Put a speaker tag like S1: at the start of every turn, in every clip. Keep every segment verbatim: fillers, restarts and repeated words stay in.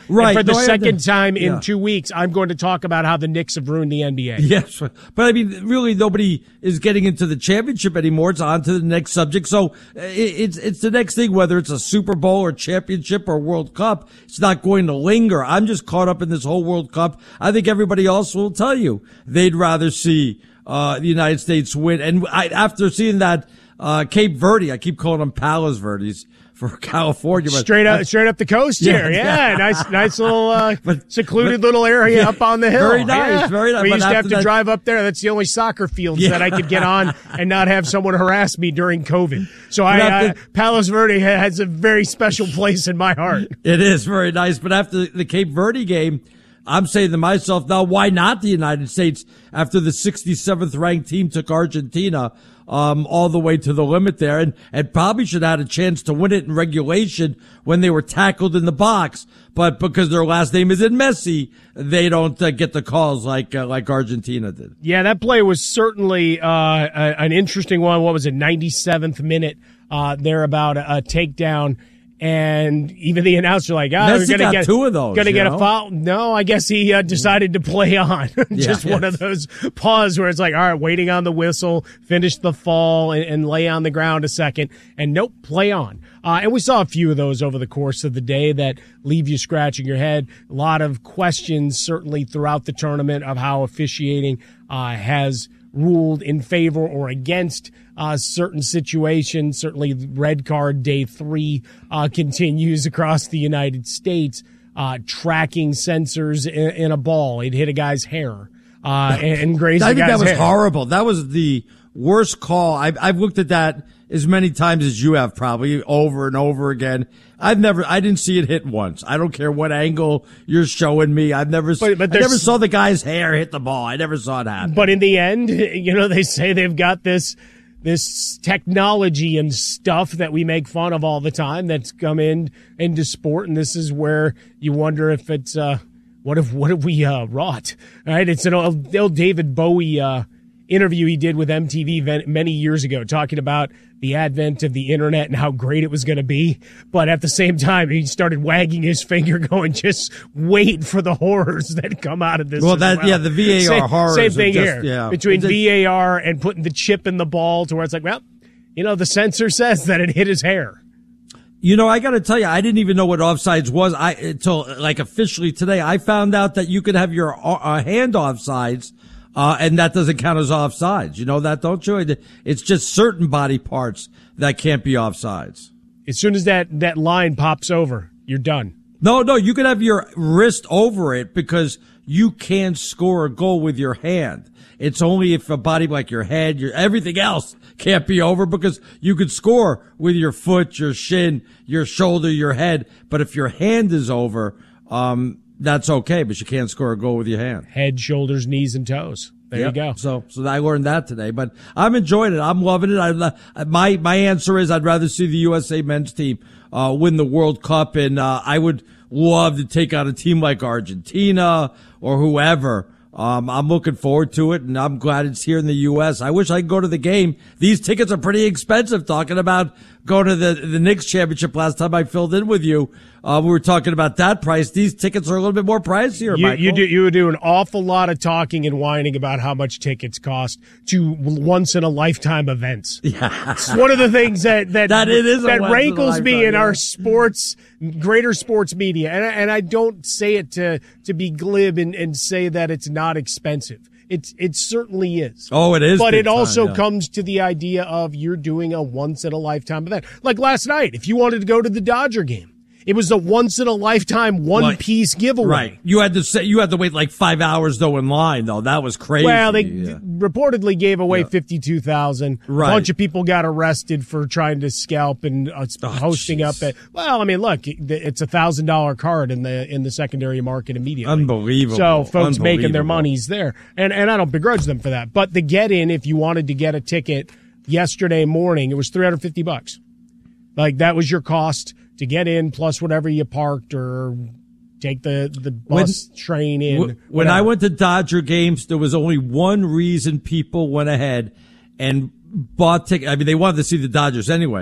S1: Right.
S2: And for the
S1: no,
S2: second time in
S1: yeah.
S2: two weeks, I'm going to talk about how the Knicks have ruined the N B A.
S1: Yes. But I mean, really, nobody is getting into the championship anymore. It's on to the next subject. So it's, it's the next thing, whether it's a Super Bowl or championship or World Cup, it's not going to linger. I'm just caught up in this whole World Cup. I think everybody else will tell you they'd rather see, uh, the United States win. And I, after seeing that, uh, Cape Verde, I keep calling them Palos Verdes for California. But
S2: straight up,
S1: I,
S2: straight up the coast
S1: yeah,
S2: here. Yeah,
S1: yeah.
S2: nice, nice little uh,
S1: but,
S2: secluded
S1: but,
S2: little area
S1: yeah,
S2: up on the hill.
S1: Very nice,
S2: yeah.
S1: very nice.
S2: We
S1: But
S2: used to have to
S1: that,
S2: drive up there. That's the only soccer fields
S1: yeah.
S2: that I could get on and not have someone harass me during COVID. So I,
S1: after,
S2: uh, Palos Verde has a very special place in my heart.
S1: It is very nice. But after the Cape Verde game, I'm saying to myself, now why not the United States after the sixty-seventh ranked team took Argentina um all the way to the limit there, and and probably should have had a chance to win it in regulation when they were tackled in the box, but because their last name isn't Messi, they don't uh, get the calls like uh, like Argentina did.
S2: Yeah, that play was certainly uh a, an interesting one. What was it, ninety-seventh minute uh there about a, a takedown. And even the announcer, like, ah, oh, we're gonna
S1: got
S2: get
S1: two of those.
S2: Gonna get
S1: know?
S2: a foul. No, I guess he uh, decided to play on. Just yeah, one yes. of those pause where it's like, all right, waiting on the whistle, finish the fall, and, and lay on the ground a second, and nope, play on. Uh, and we saw a few of those over the course of the day that leave you scratching your head. A lot of questions, certainly throughout the tournament, of how officiating uh, has ruled in favor or against uh certain situations. Certainly red card day three uh continues across the United States. Uh tracking sensors in, in a ball. It hit a guy's hair uh and, and grazed
S1: I
S2: the
S1: think
S2: guy's
S1: that was
S2: hair.
S1: horrible. That was the worst call. I've, I've looked at that as many times as you have, probably over and over again. I've never, I didn't see it hit once. I don't care what angle you're showing me. I've never, but, but I never saw the guy's hair hit the ball. I never saw it happen.
S2: But in the end, you know, they say they've got this, this technology and stuff that we make fun of all the time that's come in into sport. And this is where you wonder if it's, uh, what if, what if we, uh, wrought, right? It's an old, old David Bowie, uh, interview he did with M T V many years ago, talking about the advent of the internet and how great it was going to be. But at the same time, he started wagging his finger going, just wait for the horrors that come out of this.
S1: Well, that,
S2: well.
S1: yeah, the V A R
S2: same,
S1: horrors.
S2: Same thing
S1: just,
S2: here.
S1: Yeah.
S2: Between V A R and putting the chip in the ball to where it's like, well, you know, the sensor says that it hit his hair.
S1: You know, I got to tell you, I didn't even know what offsides was. I until like officially today, I found out that you could have your uh, hand offsides. Uh, and that doesn't count as offsides. You know that, don't you? It's just certain body parts that can't be offsides.
S2: As soon as that, that line pops over, you're done.
S1: No, no, you can have your wrist over it because you can't score a goal with your hand. It's only if a body like your head, your everything else can't be over, because you could score with your foot, your shin, your shoulder, your head. But if your hand is over, um, that's okay, but you can't score a goal with your hand.
S2: Head, shoulders, knees, and toes. There
S1: yep.
S2: you go.
S1: So, so I learned that today, but I'm enjoying it. I'm loving it. I, my, my answer is I'd rather see the U S A men's team, uh, win the World Cup. And, uh, I would love to take on a team like Argentina or whoever. Um, I'm looking forward to it, and I'm glad it's here in the U S. I wish I could go to the game. These tickets are pretty expensive. Talking about going to the, the Knicks championship last time I filled in with you, uh, we were talking about that price. These tickets are a little bit more pricier,
S2: you,
S1: Michael.
S2: You do, you would do an awful lot of talking and whining about how much tickets cost to once-in-a-lifetime events.
S1: Yeah.
S2: It's one of the things that, that,
S1: that, it is
S2: that rankles me in
S1: yeah.
S2: our sports, greater sports media. And, and I don't say it to, to be glib and, and say that it's not expensive. It's, it certainly is.
S1: Oh, it is.
S2: But it
S1: time,
S2: also
S1: yeah.
S2: comes to the idea of you're doing a once-in-a-lifetime event. Like last night, if you wanted to go to the Dodger game, it was a once-in-a-lifetime one-piece giveaway.
S1: Right. You had to say, you had to wait like five hours, though, in line, though. That was crazy.
S2: Well, they
S1: yeah.
S2: d- reportedly gave away
S1: yeah.
S2: fifty-two thousand dollars.
S1: Right.
S2: A bunch of people got arrested for trying to scalp and uh,
S1: oh,
S2: hosting
S1: geez.
S2: up. At, well, I mean, look, it's a one thousand dollars card in the in the secondary market immediately.
S1: Unbelievable.
S2: So folks making their
S1: Unbelievable.
S2: monies there. And, and I don't begrudge them for that. But the get-in, if you wanted to get a ticket yesterday morning, it was three hundred fifty bucks. Like, that was your cost to get in, plus whatever you parked or take the, the bus, when, train in.
S1: When whatever. I went to Dodger games, there was only one reason people went ahead and bought tickets. I mean, they wanted to see the Dodgers anyway,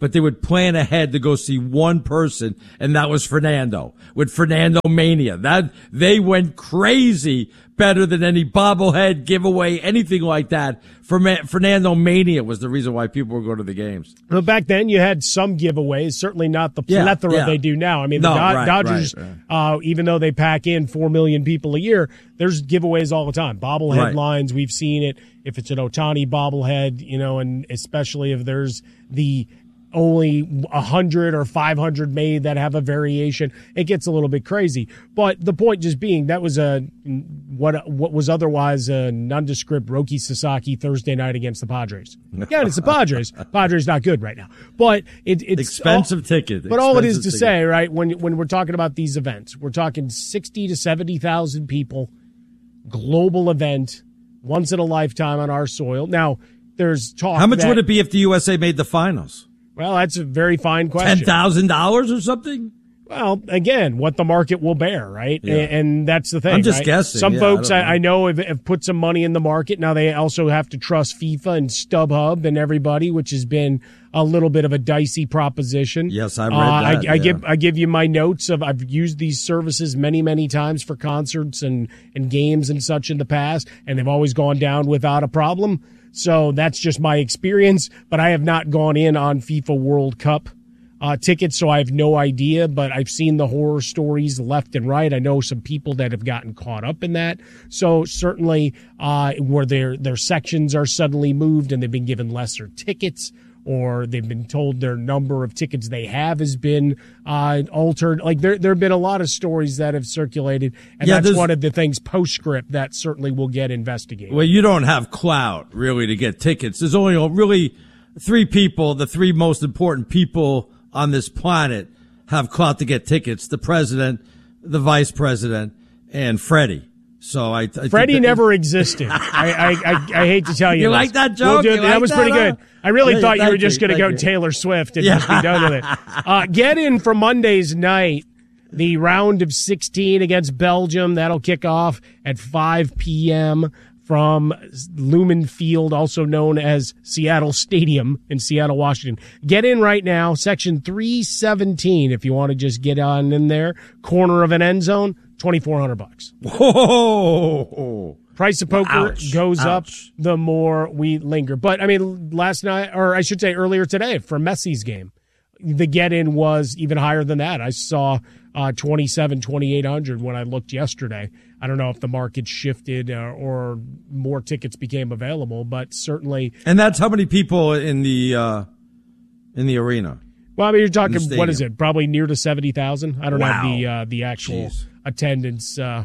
S1: but they would plan ahead to go see one person, and that was Fernando with Fernando Mania. That they went crazy, better than any bobblehead giveaway, anything like that. Fernando Mania was the reason why people would go to the games.
S2: Well, back then you had some giveaways, certainly not the
S1: Yeah,
S2: plethora
S1: yeah.
S2: they do now. I mean, the
S1: No,
S2: Do-
S1: right,
S2: Dodgers,
S1: right, right.
S2: Uh, even though they pack in four million people a year, there's giveaways all the time. Bobblehead
S1: Right.
S2: lines, we've seen it. If it's an Ohtani bobblehead, you know, and especially if there's the only one hundred or five hundred made that have a variation, it gets a little bit crazy. But the point just being, that was a what what was otherwise a nondescript Roki Sasaki Thursday night against the Padres. Yeah, it's the Padres. Padres not good right now, but it, it's
S1: Expensive
S2: all,
S1: ticket.
S2: But all it is to
S1: Expensive
S2: say,
S1: ticket.
S2: right, when when we're talking about these events, we're talking sixty to seventy thousand people, global event, once in a lifetime on our soil. Now, there's talk.
S1: How much
S2: that,
S1: would it be if the U S A made the finals?
S2: Well, that's a very fine question.
S1: Ten thousand dollars or something?
S2: Well, again, what the market will bear, right?
S1: Yeah.
S2: And, and that's the thing.
S1: I'm just
S2: right?
S1: guessing.
S2: Some
S1: Yeah,
S2: folks
S1: I
S2: I,
S1: don't know.
S2: I know have, have put some money in the market. Now they also have to trust FIFA and StubHub and everybody, which has been a little bit of a dicey proposition.
S1: Yes, I read
S2: Uh,
S1: that,
S2: I, I
S1: yeah.
S2: give I give you my notes of I've used these services many many times for concerts and and games and such in the past, and they've always gone down without a problem. So that's just my experience. But I have not gone in on FIFA World Cup Uh, tickets, so I have no idea, but I've seen the horror stories left and right. I know some people that have gotten caught up in that. So certainly, uh, where their, their sections are suddenly moved and they've been given lesser tickets, or they've been told their number of tickets they have has been, uh, altered. Like there, there have been a lot of stories that have circulated, and
S1: Yeah,
S2: that's
S1: there's-
S2: one of the things postscript that certainly will get investigated.
S1: Well, you don't have clout really to get tickets. There's only really three people, the three most important people on this planet have clout to get tickets: the president, the vice president, and Freddie. So I, I think
S2: Freddie
S1: that-
S2: never existed. I, I, I, I hate to tell you.
S1: You
S2: this.
S1: like that
S2: We'll
S1: joke?
S2: do-
S1: You
S2: that
S1: like
S2: was
S1: that,
S2: pretty
S1: huh?
S2: good. I really
S1: Yeah,
S2: thought you
S1: thank
S2: were just
S1: you,
S2: going to
S1: thank
S2: go
S1: you.
S2: Taylor Swift and
S1: Yeah.
S2: just be done with it. Uh, get in for Monday's night, the round of sixteen against Belgium. That'll kick off at five p.m. from Lumen Field, also known as Seattle Stadium in Seattle, Washington. Get in right now, section three seventeen, if you want to just get on in there. Corner of an end zone, twenty-four hundred bucks.
S1: Whoa!
S2: Price of poker
S1: Ouch.
S2: goes up
S1: Ouch.
S2: the more we linger. But, I mean, last night, or I should say earlier today, for Messi's game, the get-in was even higher than that. I saw uh, twenty-seven, twenty-eight hundred when I looked yesterday. I don't know if the market shifted uh, or more tickets became available, but certainly.
S1: And that's how many people in the uh, in the arena.
S2: Well, I mean, you're talking,
S1: stadium.
S2: what is it, probably near to seventy thousand? I don't
S1: Wow.
S2: have the uh, the actual
S1: Jeez.
S2: attendance uh,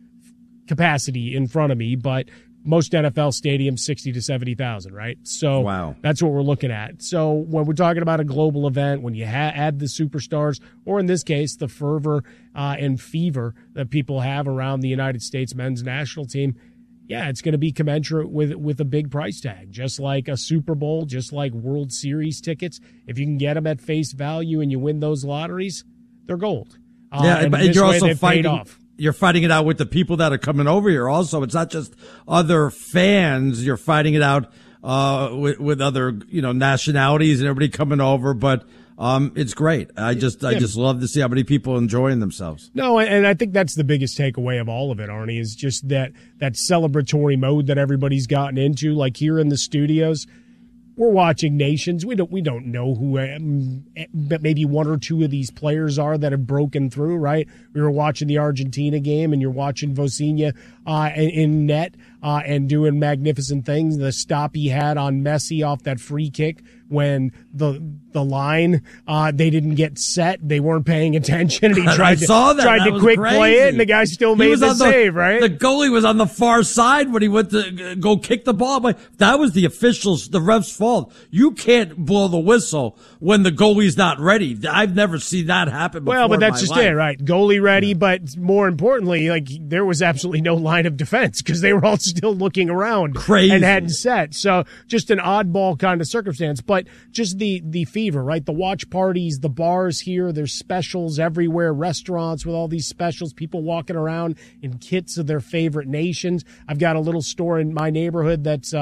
S2: capacity in front of me, but most N F L stadiums, sixty to seventy thousand, right? So
S1: Wow.
S2: that's what we're looking at. So when we're talking about a global event, when you ha- add the superstars, or in this case, the fervor uh, and fever that people have around the United States men's national team, yeah, it's going to be commensurate with with a big price tag, just like a Super Bowl, just like World Series tickets. If you can get them at face value and you win those lotteries, they're gold. Uh,
S1: Yeah,
S2: and
S1: but
S2: this
S1: you're
S2: way
S1: also
S2: they've paid
S1: fighting.
S2: off.
S1: You're fighting it out with the people that are coming over here. Also, it's not just other fans. You're fighting it out uh, with with other you know nationalities and everybody coming over. But um, it's great. I just I
S2: Yeah.
S1: just love to see how many people enjoying themselves.
S2: No, and I think that's the biggest takeaway of all of it, Arnie, is just that that celebratory mode that everybody's gotten into. Like here in the studios, we're watching nations. We don't we don't know who, um, but maybe one or two of these players are that have broken through. Right? We were watching the Argentina game, and you're watching Vozinha uh, in, in net uh, and doing magnificent things. The stop he had on Messi off that free kick when the the line uh, they didn't get set, they weren't paying attention, and he tried
S1: I
S2: to
S1: saw that.
S2: tried
S1: That
S2: to
S1: was
S2: quick
S1: crazy.
S2: play it, and the guy still
S1: He
S2: made
S1: was
S2: the
S1: on
S2: save. Right?
S1: The goalie was on the far side when he went to go kick the ball. But that was the officials, the ref's fault. You can't blow the whistle when the goalie's not ready. I've never seen that happen before.
S2: Well, but
S1: in
S2: that's
S1: my
S2: just
S1: life.
S2: it, right? Goalie ready, but more importantly, like there was absolutely no line of defense because they were all still looking around
S1: Crazy.
S2: and hadn't set. So just an oddball kind of circumstance, but just the the fever, right? The watch parties, the bars here, there's specials everywhere, restaurants with all these specials, people walking around in kits of their favorite nations. I've got a little store in my neighborhood that's uh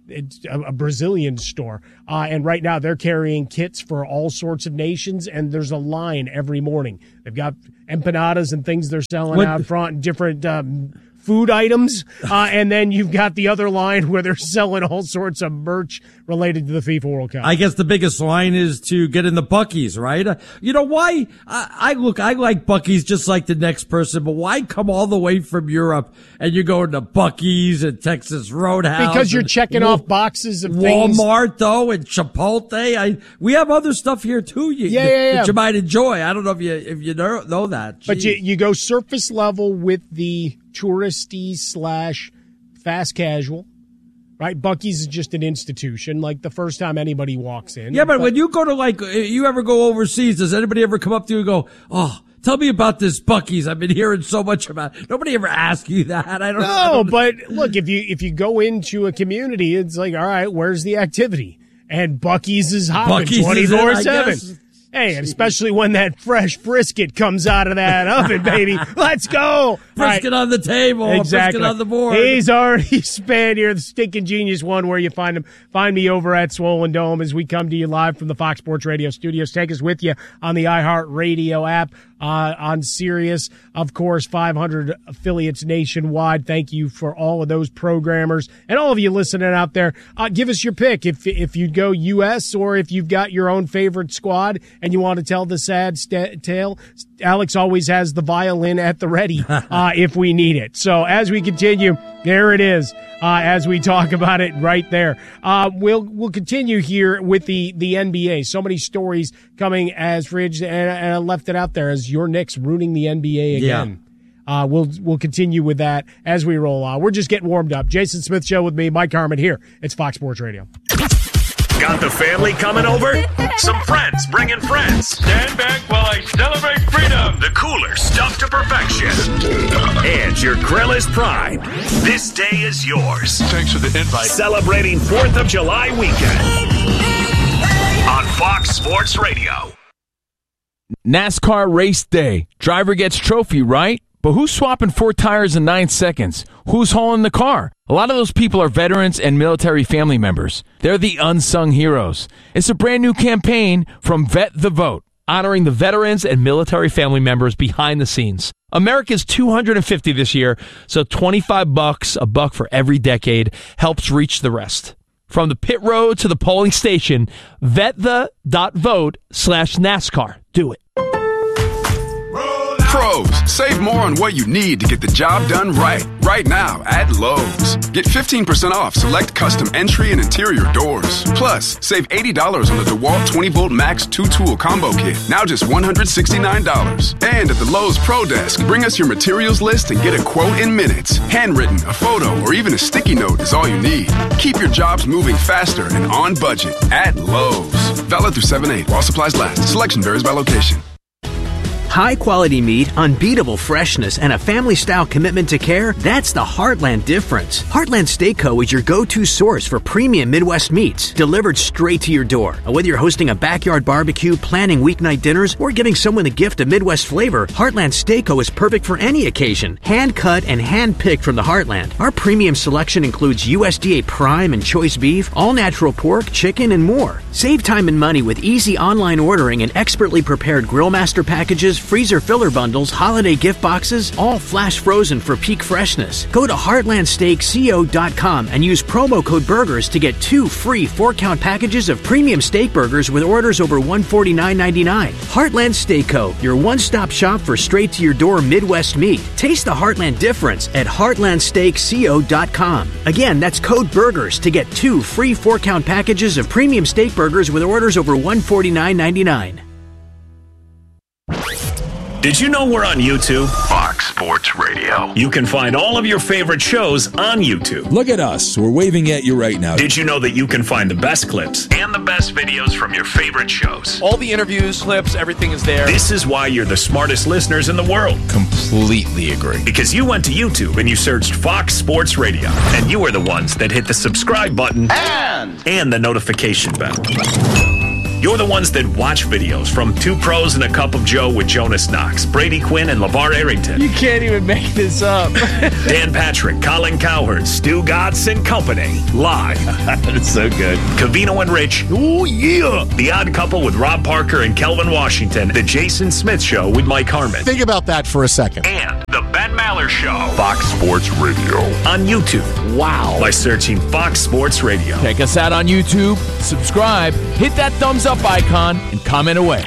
S2: it's a, a Brazilian store. Uh, and right now they're carrying kits for all sorts of nations, and there's a line every morning. They've got empanadas and things they're selling
S1: What?
S2: out front, different um, food items. Uh, and then you've got the other line where they're selling all sorts of merch related to the FIFA World Cup.
S1: I guess the biggest line is to get in the Buc-ee's, right? Uh, you know why? I, I look, I like Buc-ee's just like the next person, but why come all the way from Europe and you're going to Buc-ee's and Texas Roadhouse?
S2: Because you're
S1: and
S2: checking
S1: Wa-
S2: off boxes of things.
S1: Walmart though and Chipotle. I we have other stuff here too. You,
S2: Yeah,
S1: that,
S2: yeah, yeah.
S1: that you might enjoy. I don't know if you if you know, know that.
S2: But you,
S1: Jeez.
S2: you go surface level with the touristy slash fast casual, right? Buc-ee's is just an institution, like the first time anybody walks in.
S1: Yeah, but, but when you go to like, you ever go overseas, does anybody ever come up to you and go, oh, tell me about this Buc-ee's? I've been hearing so much about it. Nobody ever asks you that. I don't know.
S2: No, but look, if you if you go into a community, it's like, all right, where's the activity? And Buc-ee's is hopping
S1: Buc-ee's is it,
S2: twenty-four
S1: I
S2: seven.
S1: guess.
S2: Hey, and especially when that fresh brisket comes out of that oven, baby. Let's go.
S1: Brisket
S2: Right.
S1: on the table,
S2: Exactly.
S1: brisket on the board.
S2: He's already spent here, the Stinking Genius one, where you find him. Find me over at Swollen Dome as we come to you live from the Fox Sports Radio studios. Take us with you on the iHeartRadio app, uh, on Sirius, of course, five hundred affiliates nationwide. Thank you for all of those programmers and all of you listening out there. Uh, give us your pick if if you go U S or if you've got your own favorite squad and you want to tell the sad st- tale. Alex always has the violin at the ready uh, if we need it. So as we continue, there it is. Uh, as we talk about it right there, uh, we'll we'll continue here with the the N B A. So many stories coming as Fridge, and, and I left it out there as your Knicks ruining the N B A again. Yeah. Uh, we'll we'll continue with that as we roll on. We're just getting warmed up. Jason Smith Show with me, Mike Harmon here. It's Fox Sports Radio.
S3: Got the family coming over? Some friends bringing friends.
S4: Stand back while I celebrate freedom.
S3: The cooler stuff to perfection. And your grill is primed. This day is yours.
S4: Thanks for the invite.
S3: Celebrating fourth of July weekend on Fox Sports Radio.
S5: NASCAR race day. Driver gets trophy, right? But who's swapping four tires in nine seconds? Who's hauling the car? A lot of those people are veterans and military family members. They're the unsung heroes. It's a brand new campaign from Vet the Vote, honoring the veterans and military family members behind the scenes. America's two hundred fifty this year, so twenty-five bucks, a buck for every decade, helps reach the rest. From the pit road to the polling station, vetthe.vote slash NASCAR. Do it.
S6: Pros, save more on what you need to get the job done right. Right now at Lowe's. Get fifteen percent off select custom entry and interior doors. Plus, save eighty dollars on the DeWalt twenty volt Max two tool combo kit. Now just one hundred sixty-nine dollars. And at the Lowe's Pro Desk, bring us your materials list and get a quote in minutes. Handwritten, a photo, or even a sticky note is all you need. Keep your jobs moving faster and on budget at Lowe's. Valid through seven eight while supplies last. Selection varies by location.
S7: High-quality meat, unbeatable freshness, and a family-style commitment to care, that's the Heartland difference. Heartland Steak Co. is your go-to source for premium Midwest meats, delivered straight to your door. Whether you're hosting a backyard barbecue, planning weeknight dinners, or giving someone a gift of Midwest flavor, Heartland Steak Co. is perfect for any occasion. Hand-cut and hand-picked from the Heartland. Our premium selection includes U S D A Prime and Choice Beef, all-natural pork, chicken, and more. Save time and money with easy online ordering and expertly prepared Grill Master packages, freezer filler bundles, holiday gift boxes, all flash frozen for peak freshness. Go to heartland steak co dot com and use promo code BURGERS to get two free four-count packages of premium steak burgers with orders over one hundred forty-nine ninety-nine. Heartland Steak Co., your one-stop shop for straight-to-your-door Midwest meat. Taste the Heartland difference at heartland steak co dot com. Again, that's code BURGERS to get two free four-count packages of premium steak burgers with orders over one hundred forty-nine ninety-nine.
S3: Did you know we're on YouTube?
S6: Fox Sports Radio.
S3: You can find all of your favorite shows on YouTube.
S8: Look at us. We're waving at you right now.
S3: Did you know that you can find the best clips and the best videos from your favorite shows?
S9: All the interviews, clips, everything is there.
S3: This is why you're the smartest listeners in the world.
S8: Completely agree.
S3: Because you went to YouTube and you searched Fox Sports Radio, and you are the ones that hit the subscribe button
S9: And,
S3: and the notification bell. You're the ones that watch videos from Two Pros and a Cup of Joe with Jonas Knox, Brady Quinn, and LeVar Arrington.
S9: You can't even make this up.
S3: Dan Patrick, Colin Cowherd, Stu Gatz and Company. Live.
S10: That's so good.
S3: Covino and Rich. Oh, yeah. The Odd Couple with Rob Parker and Kelvin Washington. The Jason Smith Show with Mike Harmon.
S11: Think about that for a second.
S3: And The Ben Maller Show. Fox Sports Radio. On YouTube.
S9: Wow.
S3: By searching Fox Sports Radio.
S5: Check us out on YouTube, subscribe, hit that thumbs up icon, and comment away.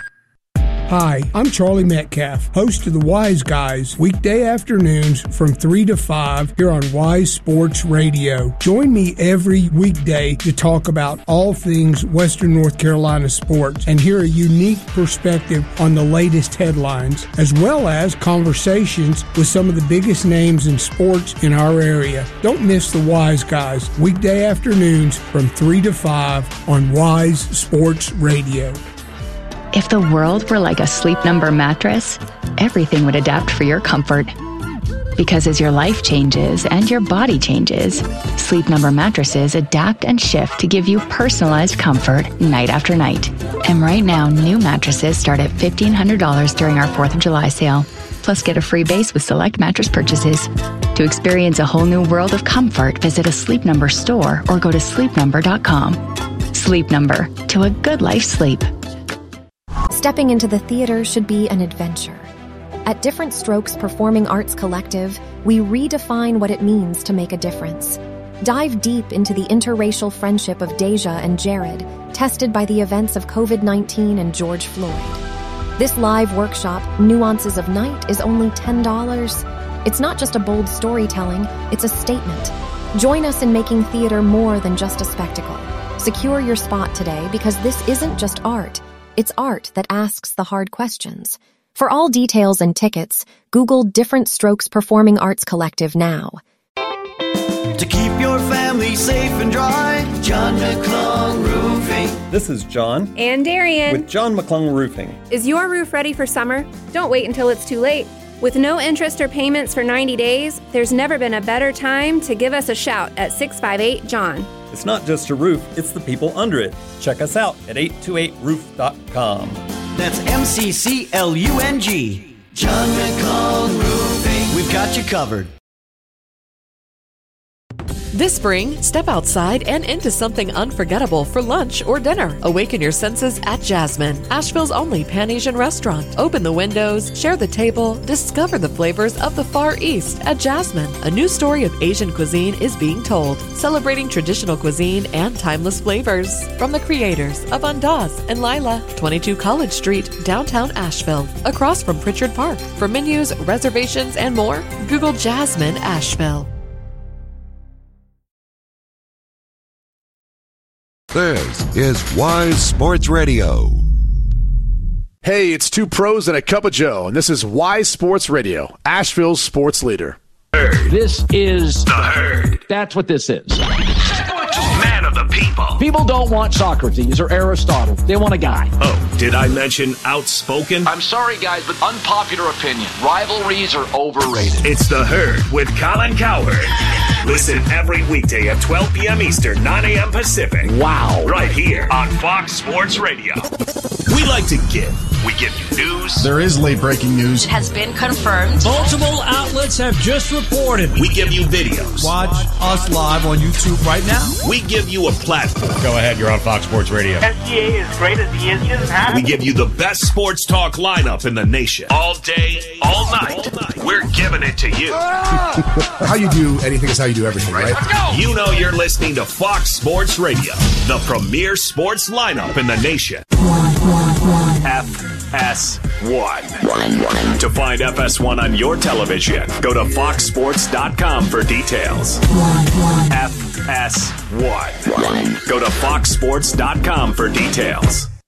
S12: Hi, I'm Charlie Metcalf, host of The Wise Guys, weekday afternoons from three to five here on Wise Sports Radio. Join me every weekday to talk about all things Western North Carolina sports and hear a unique perspective on the latest headlines, as well as conversations with some of the biggest names in sports in our area. Don't miss The Wise Guys, weekday afternoons from three to five on Wise Sports Radio.
S13: If the world were like a Sleep Number mattress, everything would adapt for your comfort. Because as your life changes and your body changes, Sleep Number mattresses adapt and shift to give you personalized comfort night after night. And right now, new mattresses start at fifteen hundred dollars during our fourth of July sale. Plus, get a free base with select mattress purchases. To experience a whole new world of comfort, visit a Sleep Number store or go to sleep number dot com. Sleep Number, to a good life sleep.
S14: Stepping into the theater should be an adventure. At Different Strokes Performing Arts Collective, we redefine what it means to make a difference. Dive deep into the interracial friendship of Deja and Jared, tested by the events of covid nineteen and George Floyd. This live workshop, Nuances of Night, is only ten dollars. It's not just a bold storytelling, it's a statement. Join us in making theater more than just a spectacle. Secure your spot today because this isn't just art. It's art that asks the hard questions. For all details and tickets, Google Different Strokes Performing Arts Collective now.
S15: To keep your family safe and dry, John McClung Roofing.
S16: This is John.
S17: And Darian.
S16: With John McClung Roofing.
S17: Is your roof ready for summer? Don't wait until it's too late. With no interest or payments for ninety days, there's never been a better time to give us a shout at six five eight, John.
S16: It's not just a roof, it's the people under it. Check us out at eight two eight roof dot com.
S15: That's M C C L U N G. John McClung Roofing. We've got you covered.
S18: This spring, step outside and into something unforgettable for lunch or dinner. Awaken your senses at Jasmine, Asheville's only Pan-Asian restaurant. Open the windows, share the table, discover the flavors of the Far East at Jasmine. A new story of Asian cuisine is being told, celebrating traditional cuisine and timeless flavors. From the creators of Andaz and Lila, twenty-two College Street, downtown Asheville, across from Pritchard Park. For menus, reservations, and more, Google Jasmine Asheville.
S19: This is Wise Sports Radio.
S11: Hey, it's Two Pros and a Cup of Joe, and this is Wise Sports Radio, Asheville's sports leader.
S3: Herd.
S20: This is
S3: the Herd.
S20: That's what this is.
S3: Man of the people.
S20: People don't want Socrates or Aristotle. They want a guy.
S3: Oh, did I mention outspoken?
S20: I'm sorry, guys, but unpopular opinion. Rivalries are overrated.
S3: It's the Herd with Colin Cowherd. Listen every weekday at twelve p.m. Eastern, nine a.m. Pacific.
S20: Wow.
S3: Right here on Fox Sports Radio. We like to give. We give you news.
S11: There is late breaking news.
S21: It has been confirmed.
S22: Multiple outlets have just reported.
S3: We give you videos.
S1: Watch us live on YouTube right now.
S3: We give you a platform.
S10: Go ahead, you're on Fox Sports Radio.
S4: S G A is great as he is. Just
S3: we give you the best sports talk lineup in the nation. All day, all night. All night. We're giving it to you.
S11: How you do anything is how you do everything, right?
S3: Let's go. You know you're listening to Fox Sports Radio, the premier sports lineup in the nation. F S one. To find F S one on your television, go to fox sports dot com for details. F S one. Go to fox sports dot com for details.